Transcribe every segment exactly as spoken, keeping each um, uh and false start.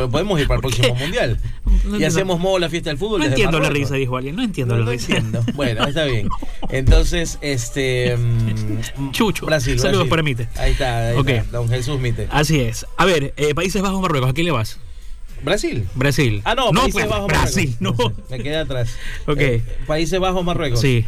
pues podemos ir para el próximo mundial. No, y hacemos modo la fiesta del fútbol. No desde entiendo Marruecos. la risa, dijo alguien. No entiendo no, la risa. No entiendo. Bueno, está bien. Entonces, este. Chucho. Brasil. Saludos Brasil. para Mite. Ahí está, ahí okay. está, don Jesús Mite. Así es. A ver, eh, Países Bajos, Marruecos. ¿A quién le vas? Brasil. Brasil. Ah, no, no Países pues, Bajos, Brasil, Marruecos. no. Me quedé atrás. Ok. Eh, Países Bajos, Marruecos. Sí.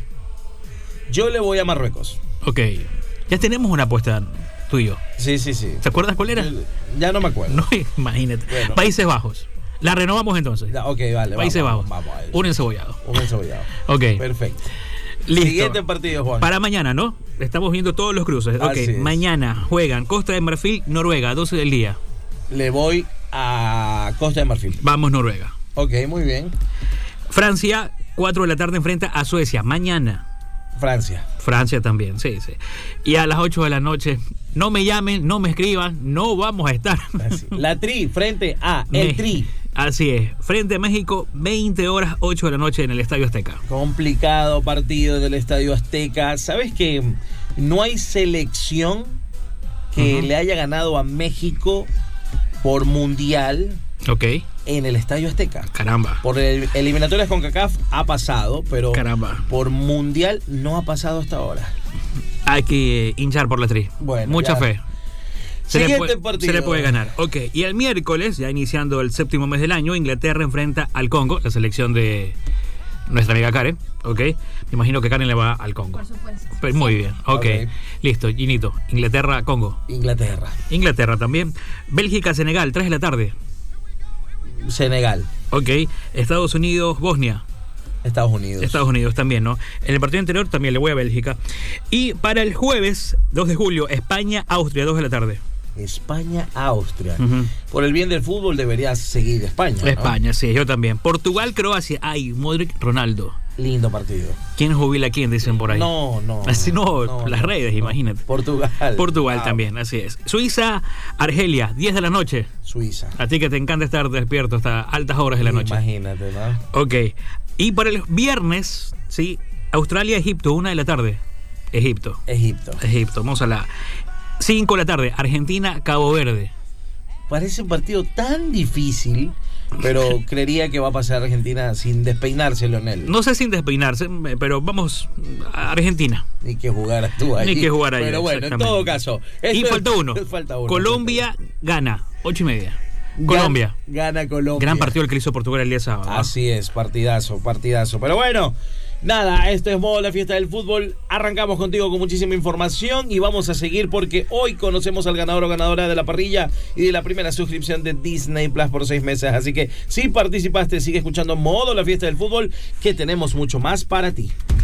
Yo le voy a Marruecos. Ok. Ya tenemos una apuesta tú y yo. Sí, sí, sí. ¿Te acuerdas cuál era? Yo, ya no me acuerdo. No, imagínate. Bueno. Países Bajos. La renovamos entonces. Ya, ok, vale. Países vamos, Bajos. Vamos, vamos un encebollado. Un encebollado. Ok. Perfecto. Listo. Siguiente partido, Juan. Para mañana, ¿no? Estamos viendo todos los cruces. Ok. Así es. Mañana juegan Costa de Marfil, Noruega, doce del día. Le voy a Costa de Marfil. Vamos, Noruega. Ok, muy bien. Francia, cuatro de la tarde enfrenta a Suecia. Mañana. Francia. Francia también, sí, sí. Y a las ocho de la noche, no me llamen, no me escriban, no vamos a estar. Así. La Tri, frente a el me, Tri. Así es. Frente a México, veinte horas, ocho de la noche en el Estadio Azteca. Complicado partido del Estadio Azteca. ¿Sabes que no hay selección que uh-huh. le haya ganado a México por mundial? Ok. En el Estadio Azteca. Caramba. Por el eliminatorias con CONCACAF ha pasado, pero Caramba. Por mundial no ha pasado hasta ahora. Hay que hinchar por la Tri. Bueno, mucha ya. fe. Se Siguiente le, puede, partido. se le puede ganar. Ok. Y el miércoles, ya iniciando el séptimo mes del año, Inglaterra enfrenta al Congo, la selección de nuestra amiga Karen. Ok. Me imagino que Karen le va al Congo. Por supuesto. Pues muy bien. Ok. Okay. Listo, Ginito. Inglaterra, Congo. Inglaterra. Inglaterra también. Bélgica, Senegal, tres de la tarde. Senegal. Ok. Estados Unidos, Bosnia. Estados Unidos. Estados Unidos también, ¿no? En el partido anterior también le voy a Bélgica. Y para el jueves, dos de julio, España, Austria, dos de la tarde. España, Austria. Uh-huh. Por el bien del fútbol debería seguir España, ¿no? España, sí, yo también. Portugal, Croacia. Ay, Modric, Ronaldo. Lindo partido. ¿Quién jubila a quién? Dicen por ahí. No, no. Así no, no las no, redes, no. imagínate. Portugal. Portugal ah, también, así es. Suiza, Argelia, diez de la noche. Suiza. A ti que te encanta estar despierto hasta altas horas de la noche. Imagínate, ¿no? Ok. Y para el viernes, sí, Australia, Egipto, una de la tarde. Egipto. Egipto. Egipto, vamos a la cinco de la tarde, Argentina, Cabo Verde. Parece un partido tan difícil, pero creería que va a pasar Argentina sin despeinarse, Leonel. No sé sin despeinarse, pero vamos a Argentina. Ni que jugar tú ahí. Ni que jugar ahí. Pero bueno, en todo caso. Y falta uno. falta uno. Colombia gana, ocho y media. Gan, Colombia. Gana Colombia. Gran partido el que hizo Portugal el día sábado. Así es, partidazo, partidazo. Pero bueno, nada, esto es Modo la Fiesta del Fútbol. Arrancamos contigo con muchísima información y vamos a seguir porque hoy conocemos al ganador o ganadora de la parrilla y de la primera suscripción de Disney Plus por seis meses. Así que si participaste, sigue escuchando Modo la Fiesta del Fútbol, que tenemos mucho más para ti.